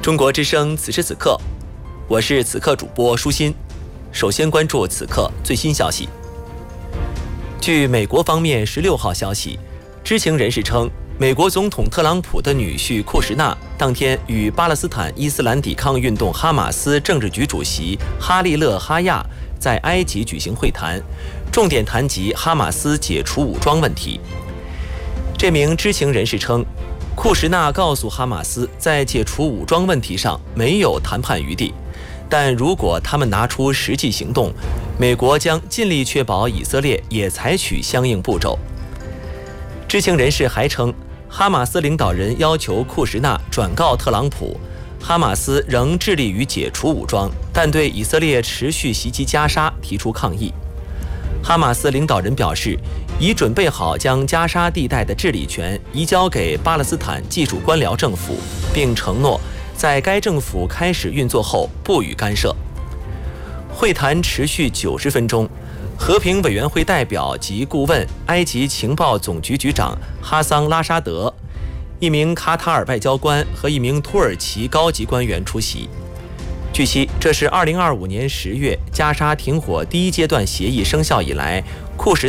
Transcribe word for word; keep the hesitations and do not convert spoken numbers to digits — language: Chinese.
中国之声，此时此刻，我是此刻主播舒心。首先关注此刻最新消息。据美国方面十六号消息，知情人士称，美国总统特朗普的女婿库什纳当天与巴勒斯坦伊斯兰抵抗运动哈马斯政治局主席哈利勒·哈亚在埃及举行会谈，重点谈及哈马斯解除武装问题。这名知情人士称，库什纳告诉哈马斯，在解除武装问题上没有谈判余地，但如果他们拿出实际行动，美国将尽力确保以色列也采取相应步骤。知情人士还称，哈马斯领导人要求库什纳转告特朗普，哈马斯仍致力于解除武装，但对以色列持续袭击加沙提出抗议。哈马斯领导人表示，已准备好将加沙地带的治理权移交给巴勒斯坦技术官僚政府，并承诺在该政府开始运作后不予干涉。会谈持续九十分钟，和平委员会代表及顾问埃及情报总局局长哈桑拉沙德、一名卡塔尔外交官和一名土耳其高级官员出席。据悉，这是二零二五年十月加沙停火第一阶段协议生效以来，库什